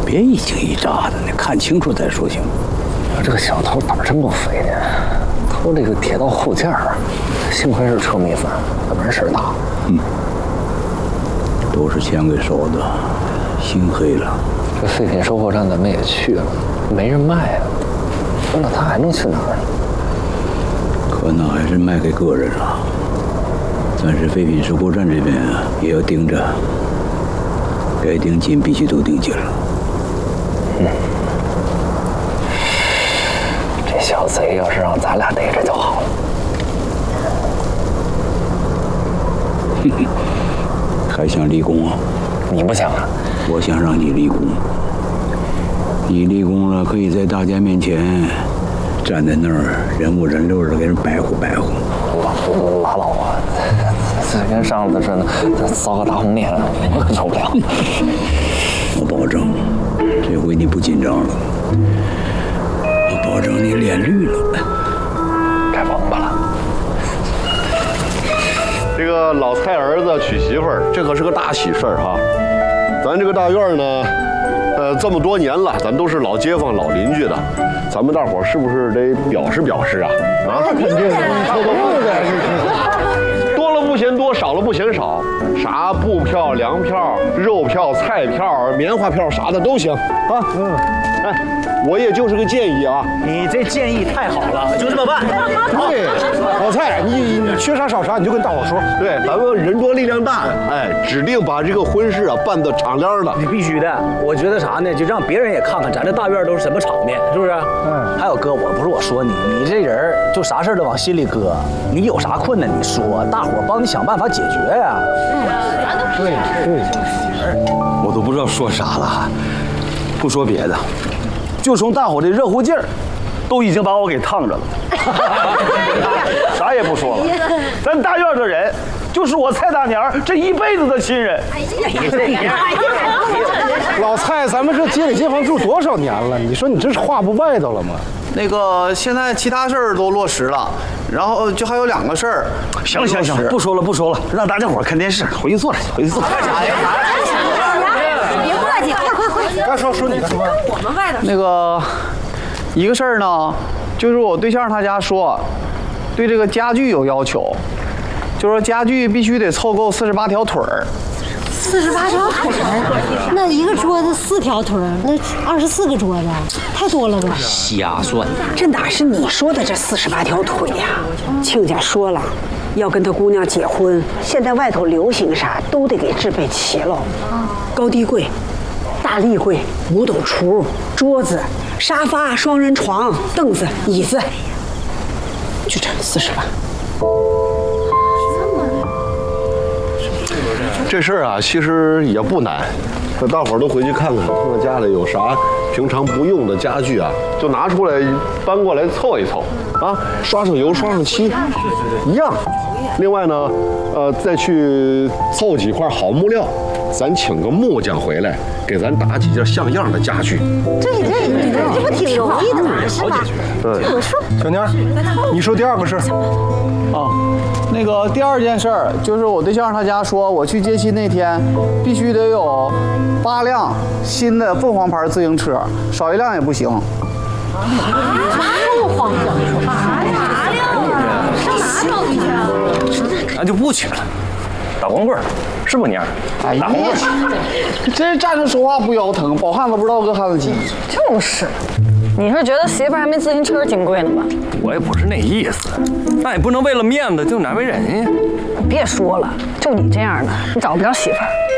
别一惊一乍的，你看清楚再说行吗？ 这个小偷胆儿真够肥的，偷这个铁道后件儿，幸亏是车米粉，要不然事儿大。 都是钱给收的，心黑了。 这废品收货站咱们也去了，没人卖啊。那他还能去哪儿呢？ 可能还是卖给个人了。但是废品收购站这边也要盯着，该定金必须都定金了。 这小贼要是让咱俩逮着就好了。 还想立功啊？ 你不想啊？ 我想让你立功。你立功了，可以在大家面前站在那儿，人五人六的给人白活白活。 拉倒啊！这跟上次似的，骚个大红脸，我可受不了。 我保证，这回你不紧张了。我保证你脸绿了。 该王八了。 这个老蔡儿子娶媳妇儿，这可是个大喜事儿哈。咱这个大院呢，这么多年了，咱都是老街坊、老邻居的，咱们大伙儿是不是得表示表示啊？啊，肯定的，多了不嫌多，少了不嫌少，啥布票、粮票、肉票、菜票、棉花票啥的都行啊。哎，我也就是个建议啊。 你这建议太好了，就这么办。 对，老蔡，你缺啥少啥你就跟大伙说。对，咱们人多力量大，哎，指定把这个婚事啊办得敞亮的。 你必须的，我觉得啥呢？就让别人也看看咱这大院都是什么场面，是不是？还有哥，不是我说你，你这人就啥事都往心里搁，你有啥困难你说，大伙帮你想办法解决呀。 对。 我都不知道说啥了，不说别的，就从大伙的热乎劲儿，都已经把我给烫着了。啥也不说了，咱大院的人就是我蔡大娘这一辈子的亲人。 老蔡，咱们这街里街坊住多少年了？你说你这是话不外头了吗？ 那个现在其他事儿都落实了，然后就还有2个事儿。 行，不说了，让大家伙看电视，回去坐着去，回去坐着。 别客气，快！ 该说你的。 我们外头那个一个事儿呢，就是我对象他家说，对这个家具有要求，就说家具必须得凑够48条腿儿。 48条腿儿，那一个桌子4条腿儿，那24个桌子，太多了吧？ 瞎算！ 这哪是你说的这48条腿呀？亲家说了，要跟他姑娘结婚，现在外头流行啥都得给置备齐了。高低柜、大立柜、五斗橱、桌子、沙发、双人床、凳子、椅子，就这48。 这事儿啊，其实也不难，那大伙儿都回去看看，看看家里有啥平常不用的家具啊，就拿出来搬过来凑一凑啊，刷上油，刷上漆，一样。另外呢，再去凑几块好木料，咱请个木匠回来，给咱打几件像样的家具。 这不挺容易的吗？是吧？ 对， 我说小娘，你说第2个事儿。 那个第2件事儿就是我对象他家说，我去接亲那天必须得有8辆新的凤凰牌自行车，少1辆也不行。 凤凰8辆啊？上哪找对象？ 咱就不去了，打光棍儿，是不娘？ 哎呀，这站着说话不腰疼，饱汉子不知道饿汉子饥。 就是，你是觉得媳妇还没自行车金贵呢吧？ 我也不是那意思，那也不能为了面子就难为人呀。 别说了，就你这样的，你找不着媳妇儿。